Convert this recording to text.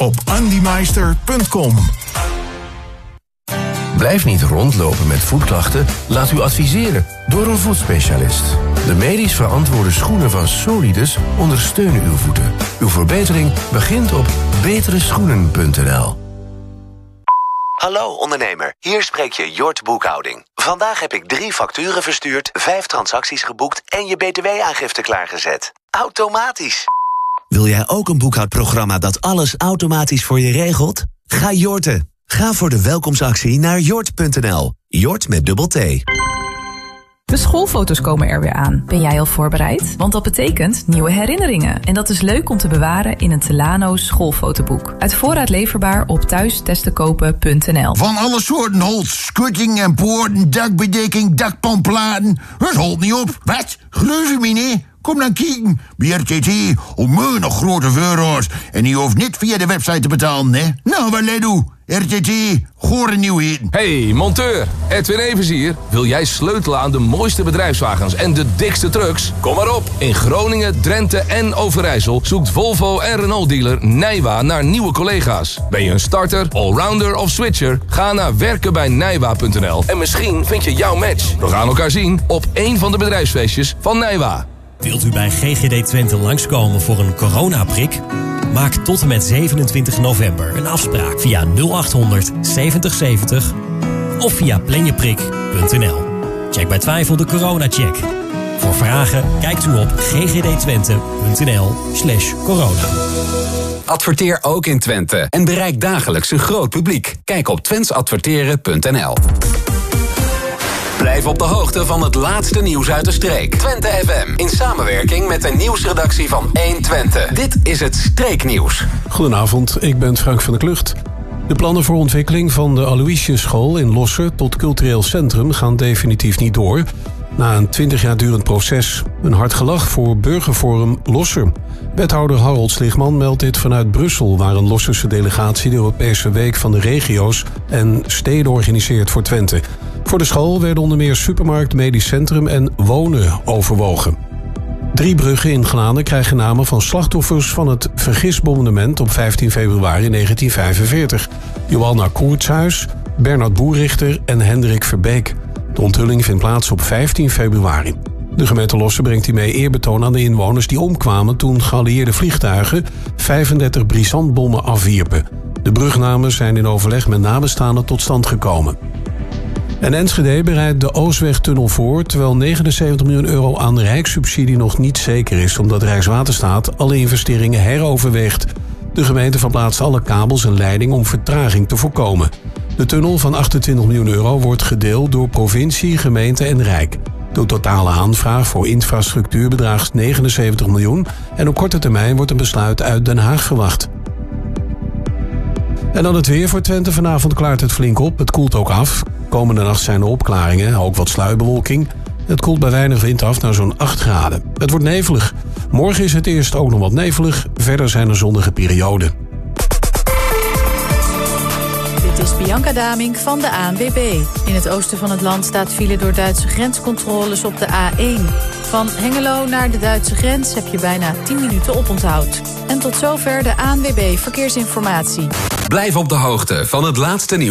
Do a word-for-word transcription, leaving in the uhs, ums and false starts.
op andymeister punt com. Blijf niet rondlopen met voetklachten. Laat u adviseren door een voetspecialist. De medisch verantwoorde schoenen van Solidus ondersteunen uw voeten. Uw verbetering begint op betere schoenen punt n l. Hallo ondernemer, hier spreek je Jort Boekhouding. Vandaag heb ik drie facturen verstuurd, vijf transacties geboekt en je B T W-aangifte klaargezet. Automatisch. Wil jij ook een boekhoudprogramma dat alles automatisch voor je regelt? Ga Jorten. Ga voor de welkomstactie naar jort punt n l. Jort met dubbel T. De schoolfoto's komen er weer aan. Ben jij al voorbereid? Want dat betekent nieuwe herinneringen. En dat is leuk om te bewaren in een Telano schoolfotoboek. Uit voorraad leverbaar op thuistesttekopen punt n l. Van alle soorten holt, schutting en poorten, dakbedekking, dakpanplaten. Het holt niet op. Wat? Geloof je me niet? Kom dan kijken. Bij R T T onmeunig grote euro's. En je hoeft niet via de website te betalen, hè? Nou, wat let u? R T T, gore nieuwheden. Hey, monteur. Edwin Evers hier. Wil jij sleutelen aan de mooiste bedrijfswagens en de dikste trucks? Kom maar op. In Groningen, Drenthe en Overijssel zoekt Volvo en Renault-dealer Nijwa naar nieuwe collega's. Ben je een starter, allrounder of switcher? Ga naar werken bij nijwa punt n l en misschien vind je jouw match. We gaan elkaar zien op één van de bedrijfsfeestjes van Nijwa. Wilt u bij G G D Twente langskomen voor een coronaprik? Maak tot en met zevenentwintig november een afspraak via nul acht honderd zeventig zeventig of via planjeprik punt n l. Check bij twijfel de coronacheck. Voor vragen kijkt u op ggdtwente punt n l slash corona. Adverteer ook in Twente en bereik dagelijks een groot publiek. Kijk op twenteadverteren punt n l. Blijf op de hoogte van het laatste nieuws uit de streek. Twente F M, in samenwerking met de nieuwsredactie van één Twente. Dit is het Streeknieuws. Goedenavond, ik ben Frank van der Klucht. De plannen voor ontwikkeling van de Aloysiusschool in Losser tot cultureel centrum gaan definitief niet door. Na een twintig jaar durend proces. Een hard gelach voor Burgerforum Losser. Wethouder Harold Sligman meldt dit vanuit Brussel, waar een Losserse delegatie de Europese Week van de Regio's en Steden organiseert voor Twente. Voor de school werden onder meer supermarkt, medisch centrum en wonen overwogen. Drie bruggen in Glanen krijgen namen van slachtoffers van het vergisbombardement op vijftien februari negentien vijfenveertig. Johanna Koertshuis, Bernard Boerrichter en Hendrik Verbeek. De onthulling vindt plaats op vijftien februari. De gemeente Losser brengt hiermee eerbetoon aan de inwoners die omkwamen toen geallieerde vliegtuigen vijfendertig brisantbommen afwierpen. De brugnamen zijn in overleg met nabestaanden tot stand gekomen. En Enschede bereidt de Oostwegtunnel voor, terwijl negenenzeventig miljoen euro aan rijkssubsidie nog niet zeker is, omdat Rijkswaterstaat alle investeringen heroverweegt. De gemeente verplaatst alle kabels en leidingen om vertraging te voorkomen. De tunnel van achtentwintig miljoen euro wordt gedeeld door provincie, gemeente en Rijk. De totale aanvraag voor infrastructuur bedraagt negenenzeventig miljoen en op korte termijn wordt een besluit uit Den Haag verwacht. En dan het weer voor Twente. Vanavond klaart het flink op. Het koelt ook af. Komende nacht zijn er opklaringen, ook wat sluierbewolking. Het koelt bij weinig wind af naar zo'n acht graden. Het wordt nevelig. Morgen is het eerst ook nog wat nevelig. Verder zijn er zonnige perioden. Dit is Bianca Damink van de A N W B. In het oosten van het land staat file door Duitse grenscontroles op de A één. Van Hengelo naar de Duitse grens heb je bijna tien minuten oponthoud. En tot zover de A N W B Verkeersinformatie. Blijf op de hoogte van het laatste nieuws.